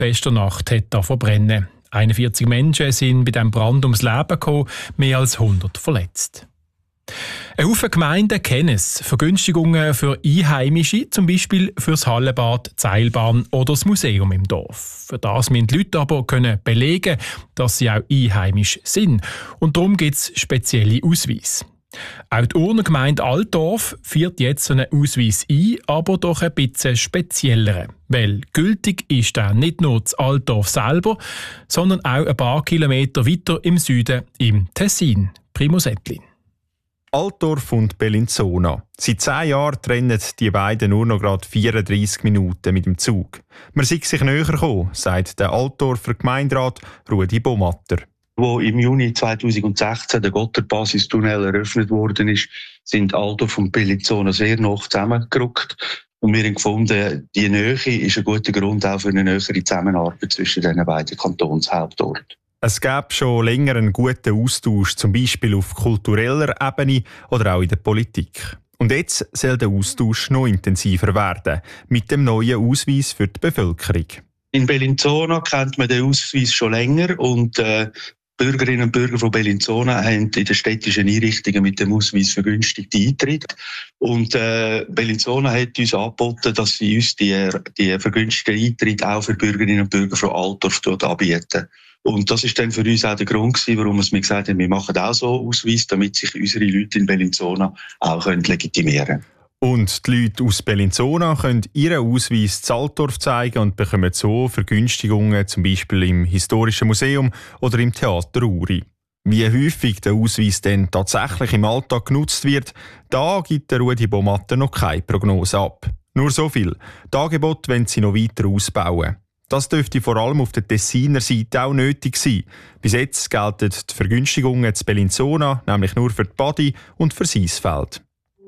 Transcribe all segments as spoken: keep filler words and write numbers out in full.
gestern Nacht hat er verbrennen. einundvierzig Menschen sind bei diesem Brand ums Leben gekommen, mehr als hundert verletzt. Ein Haufen Gemeinden kennen es. Vergünstigungen für Einheimische, zum Beispiel für das Hallenbad, die Seilbahn oder das Museum im Dorf. Für das müssen die Leute aber können belegen, dass sie auch einheimisch sind. Und darum gibt es spezielle Ausweise. Auch die Urner Gemeinde Altdorf führt jetzt so einen Ausweis ein, aber doch ein bisschen speziellere. Weil gültig ist dann nicht nur das Altdorf selber, sondern auch ein paar Kilometer weiter im Süden, im Tessin. Primo Settlin. Altdorf und Bellinzona. Seit zehn Jahren trennen die beiden nur noch gerade vierunddreissig Minuten mit dem Zug. Man sei sich näher gekommen, sagt der Altdorfer Gemeinderat Rudi Bomatter. Wo im Juni zweitausendsechzehn der Gotthard-Basistunnel eröffnet worden ist, sind Altdorf und Bellinzona sehr nah zusammengerückt. Und wir haben gefunden, die Nähe ist ein guter Grund auch für eine nähere Zusammenarbeit zwischen den beiden Kantonshauptorten. Es gäbe schon länger einen guten Austausch, zum Beispiel auf kultureller Ebene oder auch in der Politik. Und jetzt soll der Austausch noch intensiver werden, mit dem neuen Ausweis für die Bevölkerung. In Bellinzona kennt man den Ausweis schon länger und äh, Bürgerinnen und Bürger von Bellinzona haben in den städtischen Einrichtungen mit dem Ausweis vergünstigte Eintritt. Und äh, Bellinzona hat uns angeboten, dass sie uns die, die vergünstigten Eintritt auch für Bürgerinnen und Bürger von Altdorf dort anbieten. Und das ist dann für uns auch der Grund gewesen, warum wir gesagt haben, wir machen auch so einen Ausweis, damit sich unsere Leute in Bellinzona auch legitimieren können. Und die Leute aus Bellinzona können ihren Ausweis zu Altdorf zeigen und bekommen so Vergünstigungen, zum Beispiel im Historischen Museum oder im Theater Uri. Wie häufig der Ausweis dann tatsächlich im Alltag genutzt wird, da gibt der Rudi Bomatter noch keine Prognose ab. Nur so viel. Die Angebote wollen sie noch weiter ausbauen. Das dürfte vor allem auf der Tessiner Seite auch nötig sein. Bis jetzt gelten die Vergünstigungen zu Bellinzona nämlich nur für die Badi und für Seisfeld.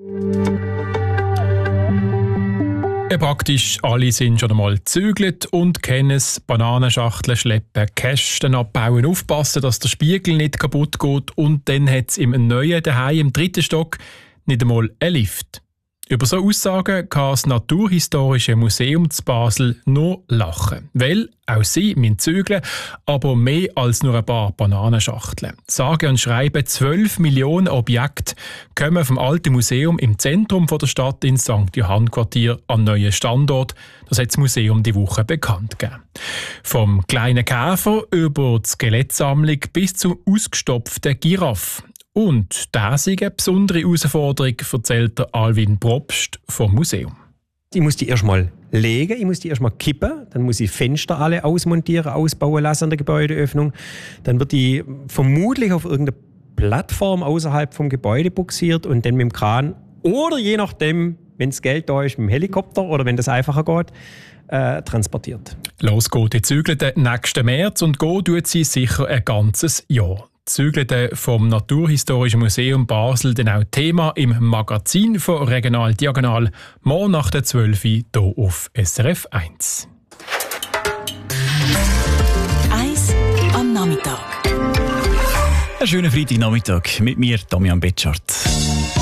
Ja, praktisch alle sind schon einmal gezügelt und kennen es. Bananenschachteln schleppen, Kästen abbauen, aufpassen, dass der Spiegel nicht kaputt geht. Und dann hat es im neuen daheim im dritten Stock nicht einmal einen Lift. Über so Aussagen kann das Naturhistorische Museum zu Basel nur lachen. Weil auch sie müssen zügeln, aber mehr als nur ein paar Bananenschachteln. Sage und schreibe, zwölf Millionen Objekte kommen vom alten Museum im Zentrum der Stadt in Sankt Johann Quartier an neuen Standort. Das hat das Museum die Woche bekannt gegeben. Vom kleinen Käfer über die Skelettsammlung bis zur ausgestopften Giraffe. Und das ist eine besondere Herausforderung, erzählt der Alwin Probst vom Museum. Ich muss die erstmal legen, ich muss die erstmal kippen, dann muss ich Fenster alle ausmontieren, ausbauen lassen an der Gebäudeöffnung. Dann wird die vermutlich auf irgendeine Plattform außerhalb vom Gebäude buxiert und dann mit dem Kran oder je nachdem, wenn das Geld da ist, mit dem Helikopter oder wenn das einfacher geht, äh, transportiert. Los geht die Zügelte nächsten März und gehen tut sie sicher ein ganzes Jahr. Zügelte vom Naturhistorischen Museum Basel dann auch Thema im Magazin von Regional Diagonal, morgen nach der zwölf Uhr hier auf S R F eins. Eins am Nachmittag. Einen schönen Freitagnachmittag mit mir, Damian Betschart.